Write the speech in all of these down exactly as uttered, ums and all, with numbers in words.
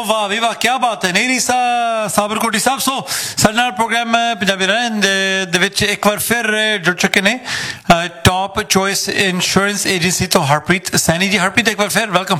वाह भी वाह, क्या बात है। नहीं रीसा साबरकोटी साहब, सो ਸਾਡੇ ਨਾਲ ਪ੍ਰੋਗਰਾਮ ਪੰਜਾਬੀ ਰਹਿਣ ਦੇ ਵਿੱਚ ਇੱਕ ਵਾਰ ਫਿਰ ਜੁੜ ਚੁੱਕੇ ਨੇ ਟੌਪ ਚੋਇਸ ਇੰਸ਼ੋਰੈਂਸ ਏਜੰਸੀ ਤੋਂ ਹਰਪ੍ਰੀਤ ਸੈਣੀ ਜੀ। ਹਰਪ੍ਰੀਤ ਇੱਕ ਵਾਰ ਫਿਰ welcome.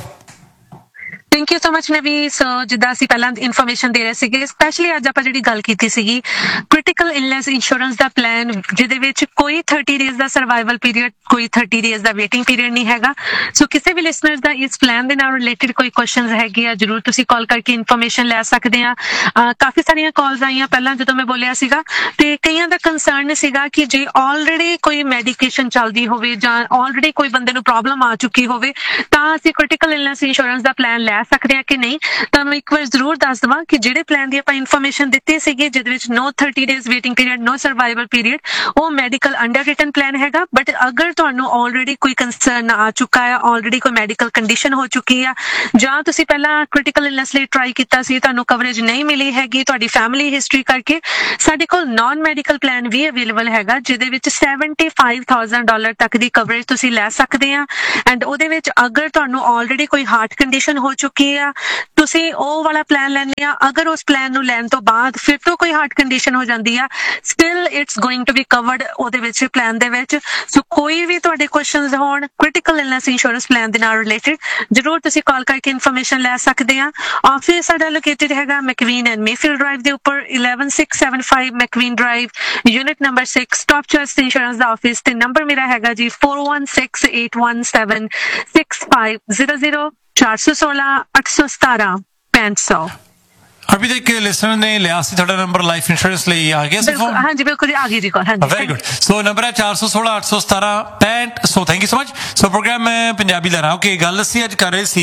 Thank you so much ਨਵੀ। ਸੋ ਜਿੱਦਾਂ ਅਸੀਂ ਪਹਿਲਾਂ ਇਨਫੋਰਮੇਸ਼ਨ ਦੇ ਰਹੇ ਸੀਗੇ, ਸਪੈਸ਼ਲੀ ਅੱਜ ਆਪਾਂ ਜਿਹੜੀ ਗੱਲ ਕੀਤੀ ਸੀਗੀ ਕ੍ਰਿਟੀਕਲ ਇਲਨੈਸ ਇੰਸ਼ੋਰੈਂਸ ਦਾ ਪਲਾਨ, ਜਿਹਦੇ ਵਿੱਚ ਕੋਈ ਥਰਟੀ ਡੇਜ਼ ਦਾ ਸਰਵਾਈਵਲ ਪੀਰੀਅਡ, ਕੋਈ ਥਰਟੀ ਡੇਜ਼ ਦਾ ਵੇਟਿੰਗ ਪੀਰੀਅਡ ਨਹੀਂ ਹੈਗਾ। ਸੋ ਕਿਸੇ ਵੀ ਲਿਸਨਰਸ ਦਾ ਇਸ ਪਲਾਨ ਦੇ ਨਾਲ ਰਿਲੇਟਡ ਕੋਈ ਕੁਐਸਚਨਸ ਹੈਗੇ ਆ, ਜ਼ਰੂਰ ਤੁਸੀਂ ਕਾਲ ਕਰਕੇ ਇਨਫੋਰਮੇਸ਼ਨ ਲੈ ਸਕਦੇ ਆ। ਕਾਫੀ ਸਾਰੀਆਂ ਕਾਲਸ ਆਈਆਂ ਪਹਿਲਾਂ ਜਦੋਂ ਮੈਂ ਬੋਲਿਆ ਸੀਗਾ, ਤੇ ਕਈਆਂ ਦਾ ਕੰਸਰਨ ਸੀਗਾ ਕਿ ਜੇ ਆਲਰੇਡੀ ਕੋਈ ਮੈਡੀਕੇਸ਼ਨ ਚੱਲਦੀ ਹੋਵੇ ਜਾਂ ਆਲਰੇਡੀ ਕੋਈ ਬੰਦੇ ਨੂੰ ਪ੍ਰੋਬਲਮ ਆ ਚੁੱਕੀ ਹੋਵੇ ਤਾਂ ਅਸੀਂ ਕ੍ਰਿਟੀਕਲ ਇਲਨੈਸ ਇੰਸ਼ੋਰੈਂਸ ਦਾ ਪਲਾਨ ਲੈ ਸਕਦੇ ਆ ਕਿ ਨਹੀਂ। ਤੁਹਾਨੂੰ ਇੱਕ ਵਾਰ ਜ਼ਰੂਰ ਦੱਸ ਦੇਵਾਂ ਕਿ ਜਿਹੜੇ ਪਲਾਨ ਦੀ ਆਪਾਂ ਇਨਫੋਰਮੇਸ਼ਨ ਦਿੱਤੀ ਸੀਗੀ, ਜਿਹਦੇ ਵਿੱਚ ਨੋ ਥਰਟੀ ਡੇਜ਼ ਵੇਟਿੰਗ ਪੀਰੀਅਡ, ਨੋ ਸਰਵਾਈਵਲ ਪੀਰੀਅਡ, ਉਹ ਮੈਡੀਕਲ ਅੰਡਰ ਰਿਟਨ ਪਲਾਨ ਹੈਗਾ। ਬਟ ਅਗਰ ਤੁਹਾਨੂੰ ਆਲਰੇਡੀ ਕੋਈ ਕੰਸਰਨ ਆ ਚੁੱਕਾ ਹੈ, ਆਲਰੇਡੀ ਕੋਈ ਮੈਡੀਕਲ ਕੰਡੀਸ਼ਨ ਹੋ ਚੁੱਕੀ ਆ, ਜਾਂ ਤੁਸੀਂ ਪਹਿਲਾਂ ਕ੍ਰਿਟੀਕਲ ਇਲਨੈਸ ਲਈ ਟਰਾਈ ਕੀਤਾ ਸੀ, ਤੁਹਾਨੂੰ ਕਵਰੇਜ ਨਹੀਂ ਮਿਲੀ ਹੈਗੀ ਤੁਹਾਡੀ ਫੈਮਿਲੀ ਹਿਸਟਰੀ ਕਰਕੇ, ਸਾਡੇ ਕੋਲ ਨਾਨ ਮੈਡੀਕਲ ਪਲਾਨ ਵੀ ਅਵੇਲੇਬਲ ਹੈਗਾ, ਜਿਹਦੇ ਵਿੱਚ ਸੈਵਨਟੀ ਫਾਈਵ ਥਾਊਜ਼ੈਂਡ ਡਾਲਰ ਤੱਕ ਦੀ ਕਵਰੇਜ ਤੁਸੀਂ ਲੈ ਸਕਦੇ ਆ। ਐਂਡ ਉਹਦੇ ਵਿੱਚ ਅਗਰ ਤੁਹਾਨੂੰ ਆਲਰੇਡੀ ਕੋਈ ਹਾਰਟ ਕੰਡੀਸ਼ਨ ਹੋ ਚੁੱਕੀ ਆ, ਤੁਸੀਂ ਉਹ ਵਾਲਾ ਪਲਾਨ ਲੈਂਦੇ ਆ। ਅਗਰ ਉਸ ਪਲਾਨ ਨੂੰ ਲੈਣ ਤੋਂ ਬਾਅਦ ਫਿਰ ਤੋਂ ਕੋਈ ਹਾਰਟ ਕੰਡੀਸ਼ਨ ਹੋ ਜਾਂਦੀ ਆ, still it's going to be covered ਉਹਦੇ ਵਿੱਚ ਪਲਾਨ ਦੇ ਵਿੱਚ। ਸੋ ਕੋਈ ਵੀ ਤੁਹਾਡੇ ਕੁਐਸਚਨਸ ਹੋਣ ਕ੍ਰਿਟੀਕਲ ਇਲਨੈਸ ਇੰਸ਼ੋਰੈਂਸ ਪਲਾਨ ਦੇ ਨਾਲ ਰਿਲੇਟਡ, ਜ਼ਰੂਰ ਤੁਸੀਂ ਕਾਲ ਕਰਕੇ ਇਨਫੋਰਮੇਸ਼ਨ ਲੈ ਸਕਦੇ ਆ। ਆਫਿਸ ਸਾਡਾ ਲੋਕੇਟਡ ਹੈਗਾ ਮੈਕਵੀਨ ਐਂਡ ਮੇਫੀਲਡ ਡਰਾਈਵ ਦੇ ਉੱਪਰ, eleven six seven five ਮੈਕਵੀਨ drive, unit number six, top choice insurance ਦਾ ਆਫਿਸ। ਤੇ ਨੰਬਰ ਮੇਰਾ ਹੈਗਾ ਜੀ four one six eight one seven six five zero zero, ਚਾਰ ਸੌ ਸੋਲਾਂ ਅੱਠ ਸੌ ਸਤਾਰਾਂ ਪੈਂਹਠ ਸੌ। ਅਭੀ ਤੱਕ ਲਿਸਨਰ ਨੇ ਲਿਆ ਸੀ ਤੁਹਾਡਾ ਨੰਬਰ ਲਾਈਫ ਇੰਸ਼ੋਰੈਂਸ ਲਈ, ਆ ਗਿਆ ਸੀ ਫੋਨ? ਹਾਂਜੀ ਬਿਲਕੁਲ ਆ ਗਈ ਜੀ ਕਾਲ। ਹਾਂਜੀ ਵੈਰੀ ਗੁੱਡ। ਸੋ ਨੰਬਰ ਹੈ ਚਾਰ ਸੌ ਸੋਲਾਂ ਅੱਠ ਸੌ ਸਤਾਰਾਂ ਪੈਂਹਠ ਸੌ। Thank you so much. So programme Punjabi ਦਾ ਰਹਾ। ਓਕੇ, ਗੱਲ ਅਸੀਂ ਅੱਜ ਕਰ ਰਹੇ ਸੀ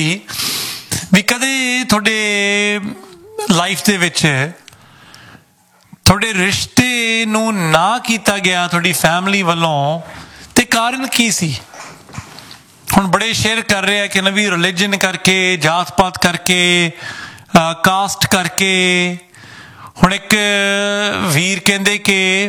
ਵੀ ਕਦੇ ਤੁਹਾਡੇ ਲਾਈਫ ਦੇ ਵਿੱਚ ਤੁਹਾਡੇ ਰਿਸ਼ਤੇ ਨੂੰ ਨਾ ਕੀਤਾ ਗਿਆ ਤੁਹਾਡੀ ਫੈਮਿਲੀ ਵੱਲੋਂ, ਤੇ ਕਾਰਨ ਕੀ ਸੀ? ਹੁਣ ਬੜੇ ਸ਼ੇਅਰ ਕਰ ਰਹੇ ਆ ਕਿ ਨਵੀਂ ਰਿਲੀਜਨ ਕਰਕੇ, ਜਾਤ ਪਾਤ ਕਰਕੇ, ਕਾਸਟ ਕਰਕੇ। ਹੁਣ ਇੱਕ ਵੀਰ ਕਹਿੰਦੇ ਕਿ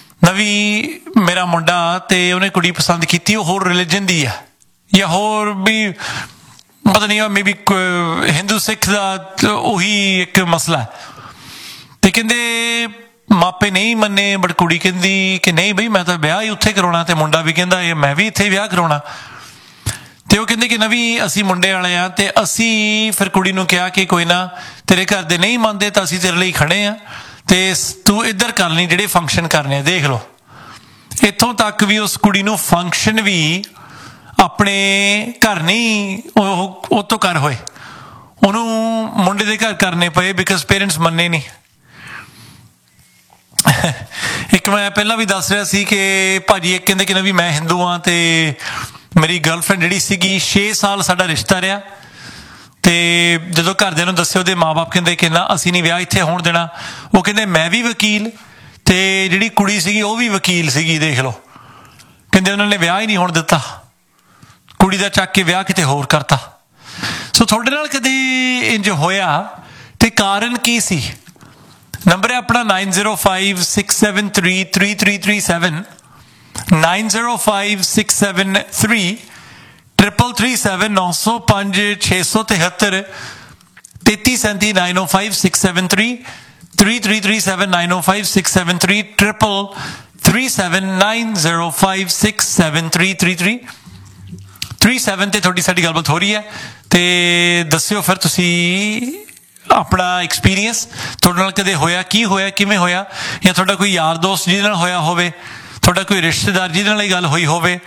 ਨਵੀਂ ਮੇਰਾ ਮੁੰਡਾ ਤੇ ਉਹਨੇ ਕੁੜੀ ਪਸੰਦ ਕੀਤੀ, ਉਹ ਹੋਰ ਰਿਲੀਜਨ ਦੀ ਆ ਜਾਂ ਹੋਰ ਵੀ ਪਤਾ ਨਹੀਂ, ਮੇ ਬੀ ਹਿੰਦੂ ਸਿੱਖ ਦਾ ਉਹੀ ਇੱਕ ਮਸਲਾ। ਤੇ ਕਹਿੰਦੇ ਮਾਪੇ ਨਹੀਂ ਮੰਨੇ, ਬਟ ਕੁੜੀ ਕਹਿੰਦੀ ਕਿ ਨਹੀਂ ਬਈ ਮੈਂ ਤਾਂ ਵਿਆਹ ਹੀ ਉੱਥੇ ਕਰਾਉਣਾ, ਤੇ ਮੁੰਡਾ ਵੀ ਕਹਿੰਦਾ ਮੈਂ ਵੀ ਇੱਥੇ ਵਿਆਹ ਕਰਾਉਣਾ। ਤੇ ਉਹ ਕਹਿੰਦੇ ਕਿ ਨਵੀਂ ਅਸੀਂ ਮੁੰਡੇ ਵਾਲੇ ਆ, ਤੇ ਅਸੀਂ ਫਿਰ ਕੁੜੀ ਨੂੰ ਕਿਹਾ ਕਿ ਕੋਈ ਨਾ, ਤੇਰੇ ਘਰ ਦੇ ਨਹੀਂ ਮੰਨਦੇ ਤਾਂ ਅਸੀਂ ਤੇਰੇ ਲਈ ਖੜੇ ਆ, ਤੇ ਤੂੰ ਇੱਧਰ ਕਰ ਲਈ ਜਿਹੜੇ ਫੰਕਸ਼ਨ ਕਰਨੇ ਆ। ਦੇਖ ਲਓ, ਇੱਥੋਂ ਤੱਕ ਵੀ ਉਸ ਕੁੜੀ ਨੂੰ ਫੰਕਸ਼ਨ ਵੀ ਆਪਣੇ ਘਰ ਨਹੀਂ ਉਹ ਉਹ ਤੋਂ ਕਰ ਹੋਏ, ਉਹਨੂੰ ਮੁੰਡੇ ਦੇ ਘਰ ਕਰਨੇ ਪਏ, ਬਿਕਾਜ਼ ਪੇਰੈਂਟਸ ਮੰਨੇ ਨਹੀਂ। ਇੱਕ ਮੈਂ ਪਹਿਲਾਂ ਵੀ ਦੱਸ ਰਿਹਾ ਸੀ ਕਿ ਭਾਜੀ ਇੱਕ ਕਹਿੰਦੇ ਕਿ ਨਵੀਂ ਮੈਂ ਹਿੰਦੂ ਹਾਂ, ਤੇ ਮੇਰੀ ਗਰਲਫਰੈਂਡ ਜਿਹੜੀ ਸੀਗੀ ਛੇ ਸਾਲ ਸਾਡਾ ਰਿਸ਼ਤਾ ਰਿਹਾ, ਤੇ ਜਦੋਂ ਘਰਦਿਆਂ ਨੂੰ ਦੱਸਿਆ ਉਹਦੇ ਮਾਂ ਬਾਪ ਕਹਿੰਦੇ ਕਿ ਨਾ ਅਸੀਂ ਨਹੀਂ ਵਿਆਹ ਇੱਥੇ ਹੋਣ ਦੇਣਾ। ਉਹ ਕਹਿੰਦੇ ਮੈਂ ਵੀ ਵਕੀਲ, ਤੇ ਜਿਹੜੀ ਕੁੜੀ ਸੀਗੀ ਉਹ ਵੀ ਵਕੀਲ ਸੀਗੀ। ਦੇਖ ਲਓ, ਕਹਿੰਦੇ ਉਹਨਾਂ ਨੇ ਵਿਆਹ ਹੀ ਨਹੀਂ ਹੋਣ ਦਿੱਤਾ, ਕੁੜੀ ਦਾ ਚੱਕ ਕੇ ਵਿਆਹ ਕਿਤੇ ਹੋਰ ਕਰਤਾ। ਸੋ ਤੁਹਾਡੇ ਨਾਲ ਕਦੇ ਇੰਜ ਹੋਇਆ ਤੇ ਕਾਰਨ ਕੀ ਸੀ? ਨੰਬਰ ਹੈ ਆਪਣਾ nine zero five six seven three three three three seven, nine zero five six seven three triple three seven, ਨੌ ਸੌ ਪੰਜ ਛੇ ਸੌ ਤਿਹੱਤਰ ਤੇਤੀ ਸੈਂਤੀ, ਨਾਈਨ ਓ five six seven three three three three seven, nine ਓ five six seven three triple three seven, nine zero five six seven three three three three seven ਤੇ ਤੁਹਾਡੀ ਸਾਡੀ ਗੱਲਬਾਤ ਹੋ ਰਹੀ ਹੈ। ਤੇ ਦੱਸਿਓ ਫਿਰ ਤੁਸੀਂ ਆਪਣਾ ਐਕਸਪੀਰੀਅੰਸ, ਤੁਹਾਡੇ ਨਾਲ ਕਦੇ ਹੋਇਆ, ਕੀ ਹੋਇਆ, ਕਿਵੇਂ ਹੋਇਆ, ਜਾਂ ਤੁਹਾਡਾ ਕੋਈ ਯਾਰ ਦੋਸਤ ਜਿਹਦੇ ਨਾਲ ਹੋਇਆ ਹੋਵੇ, ਤੁਹਾਡਾ ਕੋਈ ਰਿਸ਼ਤੇਦਾਰ ਜਿਹਦੇ ਨਾਲ ਇਹ ਗੱਲ ਹੋਈ ਹੋਵੇ,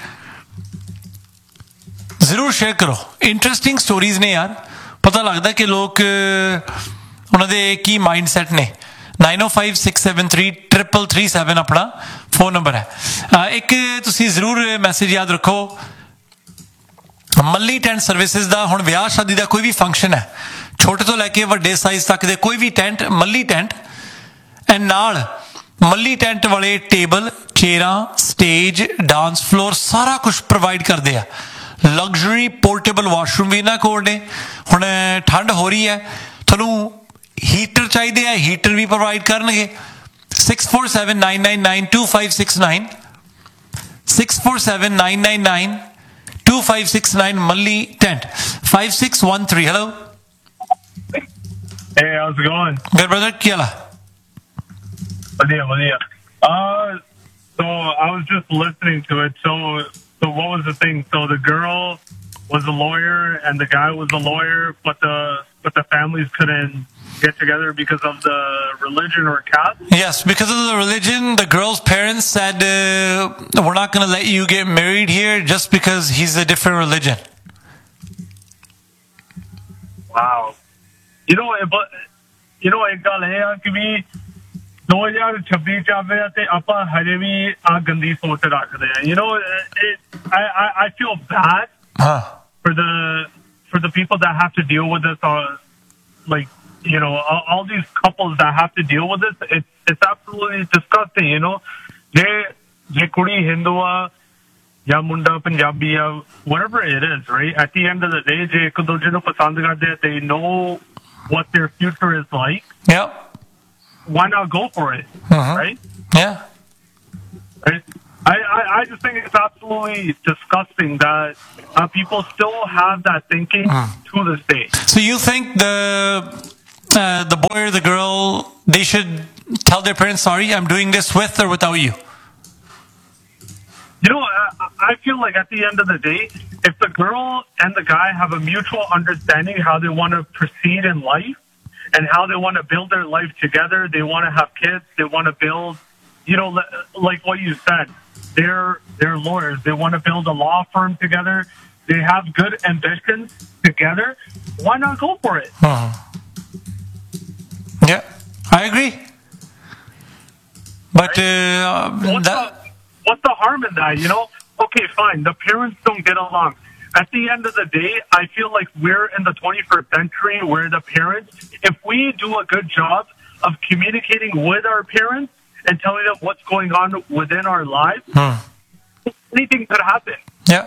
ਜ਼ਰੂਰ ਸ਼ੇਅਰ ਕਰੋ। ਇੰਟਰਸਟਿੰਗ ਸਟੋਰੀਜ਼ ਨੇ ਯਾਰ, ਪਤਾ ਲੱਗਦਾ ਕਿ ਲੋਕ ਉਹਨਾਂ ਦੇ ਕੀ ਮਾਈਂਡ ਸੈਟ ਨੇ। ਨਾਈਨ ਓ five six seven three triple three seven ਆਪਣਾ ਫੋਨ ਨੰਬਰ ਹੈ। ਇੱਕ ਤੁਸੀਂ ਜ਼ਰੂਰ ਮੈਸੇਜ ਯਾਦ ਰੱਖੋ, ਮੱਲੀ ਟੈਂਟ ਸਰਵਿਸਿਜ਼ ਦਾ। ਹੁਣ ਵਿਆਹ ਸ਼ਾਦੀ ਦਾ ਕੋਈ ਵੀ ਫੰਕਸ਼ਨ ਹੈ, ਛੋਟੇ ਤੋਂ ਲੈ ਕੇ ਵੱਡੇ ਸਾਈਜ਼ ਤੱਕ ਦੇ ਕੋਈ ਵੀ ਟੈਂਟ, ਮੱਲੀ ਟੈਂਟ, ਐਂਡ ਨਾਲ ਮੱਲੀ ਟੈਂਟ ਵਾਲੇ ਟੇਬਲ, ਚੇਅਰਾਂ, ਸਟੇਜ, ਡਾਂਸ ਫਲੋਰ, ਸਾਰਾ ਕੁਛ ਪ੍ਰੋਵਾਈਡ ਕਰਦੇ ਆ। ਲਗਜ਼ਰੀ ਪੋਰਟੇਬਲ ਵਾਸ਼ਰੂਮ ਵੀ ਇਹਨਾਂ ਕੋਲ ਨੇ। ਹੁਣ ਠੰਡ ਹੋ ਰਹੀ ਹੈ, ਤੁਹਾਨੂੰ ਹੀਟਰ ਚਾਹੀਦੇ ਆ, ਹੀਟਰ ਵੀ ਪ੍ਰੋਵਾਈਡ ਕਰਨਗੇ। Six four seven nine nine nine to five six nine, six four seven nine nine nine to five six nine, ਮੱਲੀ tent. Five six one three, hello Hey, how's it going? Good, brother. Kya la? Badhiya, badhiya. Uh, so I was just listening to it. So, so what was the thing? So the girl was a lawyer and the guy was a lawyer, but the but the families couldn't get together because of the religion or caste. Yes, because of the religion, the girl's parents said, uh, we're not going to let you get married here just because he's a different religion. Wow. You know, but you know, एक गल है कि भी दो हज़ार छब्बीस ਚੱਲ ਰਿਹਾ ਤੇ ਆਪਾਂ ਹਜੇ ਵੀ ਆ ਗੰਦੀ ਸੋਚ ਰੱਖਦੇ ਆ. You know, it, I, I I feel bad Huh. for the for the people that have to deal with this. Uh, like, you know, all, all these couples that have to deal with this. It's it's absolutely disgusting. You know, they je kudi Hindu a ya munda Punjabi a whatever it is, right? At the end of the day, je ek dooje nu pasand karte hai, they know what their future is like. Yep. Why not go for it? Uh-huh. Right? Yeah. Right? I, I, I just think it's absolutely disgusting that uh, people still have that thinking Uh. to this day. So you think the uh, the boy or the girl, they should tell their parents, sorry, I'm doing this with or without you? You know, I, I feel like at the end of the day, if the girl and the guy have a mutual understanding how they want to proceed in life and how they want to build their life together, they want to have kids, they want to build, you know, like what you said, they're they're lawyers, they want to build a law firm together, they have good ambitions together. Why not go for it? Uh-huh. Yeah, I agree. But uh, What's that, the, what's the harm in that, you know? Okay, fine, the parents don't get along. At the end of the day, I feel like we're in the twenty-first century where the parents, if we do a good job of communicating with our parents and telling them what's going on within our lives, hmm. anything could happen. Yeah.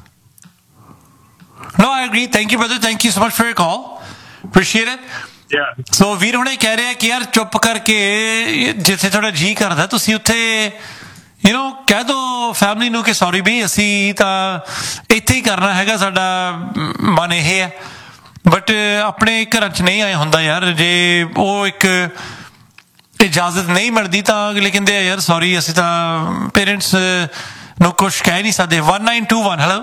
No, I agree. Thank you, brother. Thank you so much for your call. Appreciate it. Yeah. ਸੋ ਵੀਰ ਹੁਣੇ ਕਹਿ ਰਿਹਾ ਕਿ ਯਾਰ ਚੁੱਪ ਕਰਕੇ ਜਿੱਥੇ ਤੁਹਾਡਾ ਜੀ ਕਰਦਾ ਤੁਸੀਂ ਉੱਥੇ ਯੂ نو ਕਹਿ ਦੋ ਫੈਮਿਲੀ ਨੂੰ ਕਿ ਸੌਰੀ ਵੀ ਅਸੀਂ ਤਾਂ ਇੱਥੇ ਹੀ ਕਰਨਾ ਹੈਗਾ, ਸਾਡਾ ਮਨ ਇਹ ਹੈ, ਬਟ ਆਪਣੇ ਘਰਾਂ 'ਚ ਨਹੀਂ ਆਏ ਹੁੰਦਾ ਯਾਰ. ਜੇ ਉਹ ਇੱਕ ਇਜਾਜ਼ਤ ਨਹੀਂ ਮਿਲਦੀ ਤਾਂ ਅਗਲੇ ਕਹਿੰਦੇ ਆ ਯਾਰ ਸੌਰੀ ਅਸੀਂ ਤਾਂ ਪੇਰੈਂਟਸ ਨੂੰ ਕੁਛ ਕਹਿ ਨਹੀਂ ਸਕਦੇ. One nine to one hello.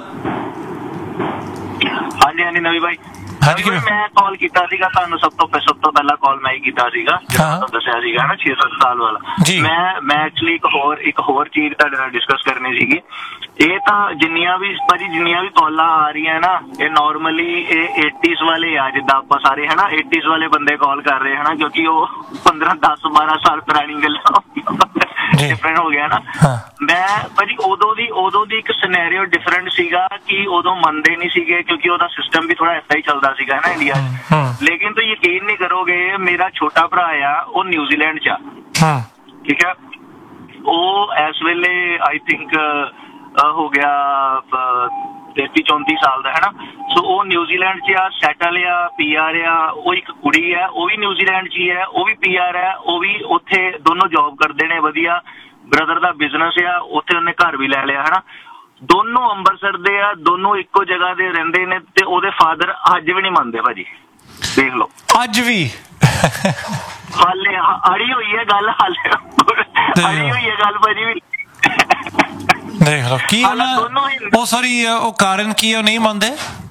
ਹਾਂਜੀ ਹਾਂਜੀ ਨਵੀ ਭਾਈ, ਹਾਂਜੀ ਕਿਵੇਂ? ਮੈਂ ਕਾਲ ਕੀਤਾ ਸੀਗਾ ਤੁਹਾਨੂੰ, ਸਭ ਤੋਂ ਸਭ ਤੋਂ ਪਹਿਲਾਂ ਕਾਲ ਮੈਂ ਹੀ ਕੀਤਾ ਸੀਗਾ, ਤੁਹਾਨੂੰ ਦੱਸਿਆ ਸੀਗਾ ਨਾ ਛੇ ਸੱਤ ਸਾਲ ਵਾਲਾ. ਮੈਂ ਮੈਂ ਐਕਚੁਅਲੀ ਇੱਕ ਹੋਰ ਇੱਕ ਹੋਰ ਚੀਜ਼ ਤੁਹਾਡੇ ਨਾਲ ਡਿਸਕਸ ਕਰਨੀ ਸੀਗੀ. ਇਹ ਤਾਂ ਜਿੰਨੀਆਂ ਵੀ ਭਾਜੀ ਜਿੰਨੀਆਂ ਵੀ ਕਾਲਾਂ ਆ ਰਹੀਆਂ ਨਾ, ਇਹ ਨਾਰਮਲੀ ਇਹ ਏਟੀਜ਼ ਵਾਲੇ ਆ, ਜਿੱਦਾਂ ਆਪਾਂ ਸਾਰੇ ਹਨਾ ਏਟੀਜ਼ ਵਾਲੇ ਬੰਦੇ ਕਾਲ ਕਰ ਰਹੇ ਹਨਾ, ਕਿਉਂਕਿ ਉਹ ਪੰਦਰਾਂ ਦਸ ਬਾਰਾਂ ਸਾਲ ਪੁਰਾਣੀ ਗੱਲਾਂ ਡਿਫਰੈਂਟ ਹੋ ਗਿਆ ਨਾ. ਮੈਂ ਭਾਜੀ ਉਦੋਂ ਦੀ ਉਦੋਂ ਦੀ ਇੱਕ ਸਿਨੈਰੀਓ ਡਿਫਰੈਂਟ ਸੀਗਾ ਕਿ ਉਦੋਂ ਮੰਨਦੇ ਨਹੀਂ ਸੀਗੇ, ਕਿਉਂਕਿ ਉਹਦਾ ਸਿਸਟਮ ਵੀ ਥੋੜਾ ਏਦਾਂ ਹੀ ਚੱਲਦਾ ਸੀਗਾ ਨਾ ਇੰਡੀਆ 'ਚ. ਲੇਕਿਨ ਤੁਸੀਂ ਯਕੀਨ ਨਹੀਂ ਕਰੋਗੇ, ਮੇਰਾ ਛੋਟਾ ਭਰਾ ਆ ਉਹ ਨਿਊਜ਼ੀਲੈਂਡ 'ਚ ਆ, ਠੀਕ ਹੈ, ਉਹ ਇਸ ਵੇਲੇ ਆਈ ਥਿੰਕ ਹੋ ਗਿਆ ਤੇਤੀ ਚੌਂਤੀ ਸਾਲ ਦਾ ਹੈ ਨਾ. ਸੋ ਉਹ ਨਿਊਜ਼ੀਲੈਂਡ 'ਚ ਆ, ਸੈਟਲ ਆ, ਪੀ ਆਰ ਆ. ਉਹ ਇੱਕ ਕੁੜੀ ਹੈ, ਉਹ ਵੀ ਨਿਊਜ਼ੀਲੈਂਡ 'ਚ ਹੀ ਹੈ, ਉਹ ਵੀ ਪੀ ਆਰ ਹੈ, ਉਹ ਵੀ ਉੱਥੇ ਦੋਨੋਂ ਜੌਬ ਕਰਦੇ ਨੇ ਵਧੀਆ. ਬ੍ਰਦਰ ਦਾ ਬਿਜ਼ਨਸ ਆ, ਉੱਥੇ ਉਹਨੇ ਘਰ ਵੀ ਲੈ ਲਿਆ ਹੈ ਨਾ. ਦੋਨੋਂ ਅੰਮ੍ਰਿਤਸਰ ਦੇ ਆ, ਦੋਨੋਂ ਇੱਕੋ ਜਗ੍ਹਾ ਦੇ ਰਹਿੰਦੇ ਨੇ, ਤੇ ਉਹਦੇ ਫਾਦਰ ਅੱਜ ਵੀ ਨਹੀਂ ਮੰਨਦੇ ਭਾਜੀ, ਦੇਖ ਲਓ ਅੱਜ ਵੀ ਹਾਲੇ ਅੜੀ ਹੋਈ ਹੈ ਗੱਲ, ਹਾਲੇ ਅੜੀ ਹੋਈ ਹੈ ਗੱਲ ਭਾਜੀ ਵੀ. ਦੇਖ ਲਓ ਕੀ ਉਹ ਸੌਰੀ ਉਹ ਕਾਰਨ ਕੀ ਉਹ ਨਹੀਂ ਮੰਨਦੇ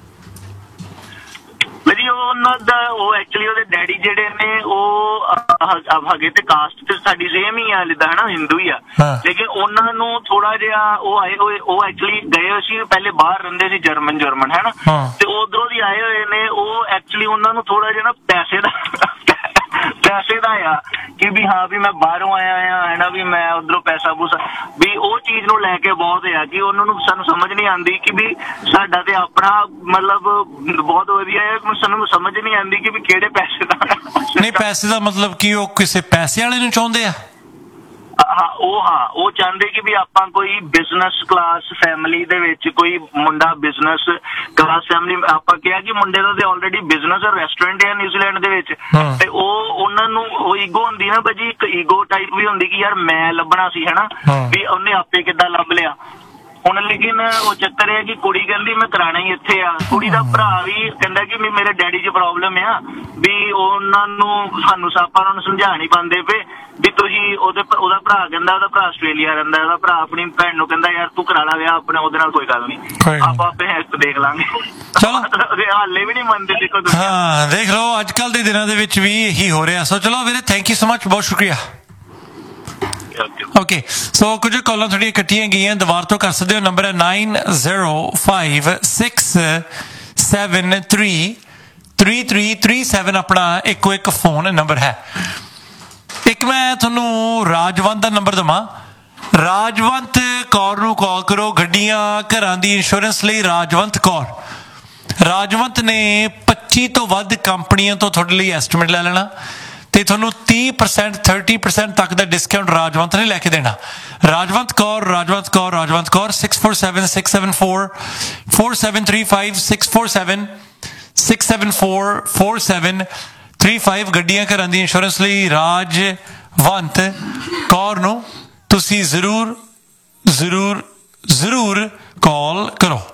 ਭਾਜੀ. ਉਹਨਾਂ ਦਾ ਉਹ ਐਕਚੁਅਲੀ ਉਹਦੇ ਡੈਡੀ ਜਿਹੜੇ ਨੇ ਉਹ ਹੈਗੇ ਤੇ ਕਾਸਟ ਤੇ ਸਾਡੀ ਸੇਮ ਹੀ ਆ, ਜਿੱਦਾਂ ਹਨਾ ਹਿੰਦੂ ਹੀ ਆ, ਲੇਕਿਨ ਉਹਨਾਂ ਨੂੰ ਥੋੜਾ ਜਿਹਾ ਉਹ ਆਏ ਹੋਏ, ਉਹ ਐਕਚੁਅਲੀ ਗਏ ਹੋਏ ਸੀ ਪਹਿਲੇ, ਬਾਹਰ ਰਹਿੰਦੇ ਸੀ ਜਰਮਨ ਜਰਮਨ ਹੈ ਨਾ, ਤੇ ਉਧਰੋਂ ਦੀ ਆਏ ਹੋਏ ਨੇ. ਉਹ ਐਕਚੁਅਲੀ ਉਹਨਾਂ ਨੂੰ ਥੋੜਾ ਜਿਹਾ ਨਾ ਪੈਸੇ ਦਾ ਪੈਸੇ ਦਾ ਆ ਕਿ ਵੀ ਹਾਂ ਵੀ ਮੈਂ ਬਾਹਰੋਂ ਆਇਆ ਆ ਹੈ ਨਾ, ਵੀ ਮੈਂ ਉਧਰੋਂ ਪੈਸਾ ਪੂਸਾ ਵੀ ਉਹ ਚੀਜ਼ ਨੂੰ ਲੈ ਕੇ ਬਹੁਤ ਆ ਕਿ ਉਹਨਾਂ ਨੂੰ ਸਾਨੂੰ ਸਮਝ ਨਹੀਂ ਆਉਂਦੀ ਕਿ ਵੀ ਸਾਡਾ ਤੇ ਆਪਣਾ ਮਤਲਬ ਬਹੁਤ ਵਧੀਆ ਹੈ, ਸਾਨੂੰ ਸਮਝ ਨਹੀਂ ਆਉਂਦੀ ਕਿ ਵੀ ਕਿਹੜੇ ਪੈਸੇ ਦਾ. ਨਹੀਂ ਪੈਸੇ ਦਾ ਮਤਲਬ ਕੀ ਉਹ ਕਿਸੇ ਪੈਸੇ ਵਾਲੇ ਨੂੰ ਚਾਹੁੰਦੇ ਆ? ਹਾਂ ਉਹ ਹਾਂ ਉਹ ਚਾਹੁੰਦੇ ਕਿ ਵੀ ਆਪਾਂ ਕੋਈ ਬਿਜ਼ਨਸ ਕਲਾਸ ਫੈਮਿਲੀ ਦੇ ਵਿੱਚ ਕੋਈ ਮੁੰਡਾ ਬਿਜ਼ਨਸ ਕਲਾਸ ਫੈਮਿਲੀ, ਆਪਾਂ ਕਿਹਾ ਕਿ ਮੁੰਡੇ ਦਾ ਤੇ ਆਲਰੇਡੀ ਬਿਜ਼ਨਸ ਔਰ ਰੈਸਟੋਰੈਂਟ ਹੈ ਨਿਊਜ਼ੀਲੈਂਡ ਦੇ ਵਿੱਚ, ਤੇ ਉਹ ਉਹਨਾਂ ਨੂੰ ਉਹ ਈਗੋ ਹੁੰਦੀ ਨਾ ਭਾਜੀ, ਇੱਕ ਈਗੋ ਟਾਈਪ ਵੀ ਹੁੰਦੀ ਕਿ ਯਾਰ ਮੈਂ ਲੱਭਣਾ ਸੀ ਹੈ ਨਾ, ਵੀ ਉਹਨੇ ਆਪੇ ਕਿੱਦਾਂ ਲੱਭ ਲਿਆ. ਹੁਣ ਲੇਕਿਨ ਉਹ ਚੱਕਰ ਹੈ ਕਿ ਕੁੜੀ ਕਹਿੰਦੀ ਮੈਂ ਕਰਾਣਾ ਹੀ ਇੱਥੇ ਆ, ਕੁੜੀ ਦਾ ਭਰਾ ਵੀ ਕਹਿੰਦਾ ਕਿ ਵੀ ਮੇਰੇ ਡੈਡੀ 'ਚ ਪ੍ਰੋਬਲਮ ਆ, ਵੀ ਉਹਨਾਂ ਨੂੰ ਸਾਨੂੰ ਸਾਪਾ ਉਹਨਾਂ ਨੂੰ ਸਮਝਾ ਨਹੀਂ ਪਾਉਂਦੇ ਪਏ ਵੀ ਤੁਸੀਂ ਉਹਦੇ ਉਹਦਾ ਭਰਾ ਕਹਿੰਦਾ ਉਹਦਾ ਭਰਾ ਆਸਟ੍ਰੇਲੀਆ ਰਹਿੰਦਾ, ਉਹਦਾ ਭਰਾ ਆਪਣੀ ਭੈਣ ਨੂੰ ਕਹਿੰਦਾ ਯਾਰ ਤੂੰ ਕਰਾ ਲਾ ਵਿਆਹ ਆਪਣੇ, ਉਹਦੇ ਨਾਲ ਕੋਈ ਗੱਲ ਨਹੀਂ ਆਪਾਂ ਆਪੇ ਦੇਖ ਲਾਂਗੇ। ਚਲੋ ਹਾਲੇ ਵੀ ਨਹੀਂ ਮੰਨਦੇ। ਦੇਖੋ ਹਾਂ ਦੇਖ ਲਓ ਅੱਜ ਕੱਲ੍ਹ ਦੇ ਦਿਨਾਂ ਦੇ ਵਿੱਚ ਵੀ ਇਹੀ ਹੋ ਰਿਹਾ। ਸੋ ਚਲੋ ਵੀਰੇ ਥੈਂਕ ਯੂ ਸੋ ਮਚ, ਬਹੁਤ ਸ਼ੁਕਰੀਆ। ਓਕੇ ਸੋ ਕੁਝ ਕਾਲਾਂ ਤੁਹਾਡੀਆਂ ਕੱਟੀਆਂ ਗਈਆਂ, ਦੁਬਾਰਾ ਤੋਂ ਕਰ ਸਕਦੇ ਹੋ। ਨੰਬਰ ਹੈ nine zero five six seven three three three three seven ਆਪਣਾ ਇੱਕੋ ਇੱਕ ਫੋਨ ਨੰਬਰ ਹੈ। ਇੱਕ ਮੈਂ ਤੁਹਾਨੂੰ ਰਾਜਵੰਤ ਦਾ ਨੰਬਰ ਦੇਵਾਂ, ਰਾਜਵੰਤ ਕੌਰ ਨੂੰ ਕਾਲ ਕਰੋ, ਗੱਡੀਆਂ ਘਰਾਂ ਦੀ ਇੰਸ਼ੋਰੈਂਸ ਲਈ ਰਾਜਵੰਤ ਕੌਰ। ਰਾਜਵੰਤ ਨੇ ਪੱਚੀ ਤੋਂ ਵੱਧ ਕੰਪਨੀਆਂ ਤੋਂ ਤੁਹਾਡੇ ਲਈ ਐਸਟੀਮੇਟ ਲੈ ਲੈਣਾ ਤੇ ਤੁਹਾਨੂੰ ਤੀਹ ਪਰਸੈਂਟ ਥਰਟੀ ਪਰਸੈਂਟ ਤੱਕ ਦਾ ਡਿਸਕਾਊਂਟ ਰਾਜਵੰਤ ਨੇ ਲੈ ਕੇ ਦੇਣਾ। Rajwant Kaur Rajwant Kaur Rajwant Kaur six four seven six seven four four seven three five six four seven six seven four four seven three five ਗੱਡੀਆਂ ਘਰਾਂ ਦੀ ਇੰਸ਼ੋਰੈਂਸ ਲਈ ਰਾਜਵੰਤ ਕੌਰ ਨੂੰ ਤੁਸੀਂ ਜ਼ਰੂਰ ਜ਼ਰੂਰ ਜ਼ਰੂਰ ਕਾਲ ਕਰੋ।